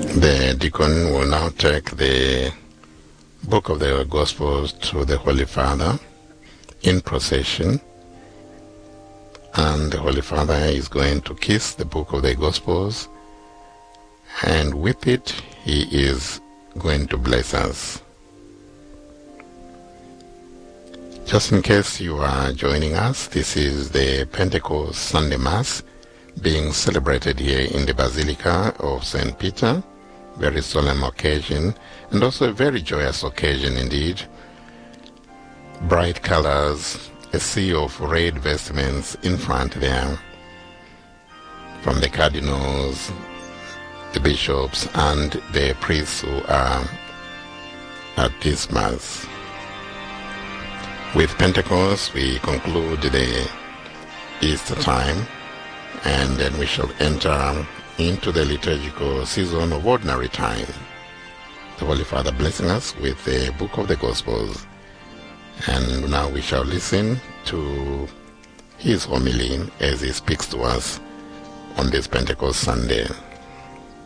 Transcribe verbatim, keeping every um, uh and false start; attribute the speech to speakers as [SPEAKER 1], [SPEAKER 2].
[SPEAKER 1] The deacon will now take the book of the Gospels to the Holy Father in procession, and the Holy Father is going to kiss the book of the Gospels, and with it he is going to bless us. Just in case you are joining us, this is the Pentecost Sunday Mass being celebrated here in the Basilica of Saint Peter. Very solemn occasion, and also a very joyous occasion indeed. Bright colors, a sea of red vestments in front there, from the cardinals, the bishops, and the priests who are at this Mass. With Pentecost, we conclude the Easter time, and then we shall enter into the liturgical season of ordinary time. The Holy Father blessing us with the book of the Gospels. And now we shall listen to his homily as he speaks to us on this Pentecost Sunday.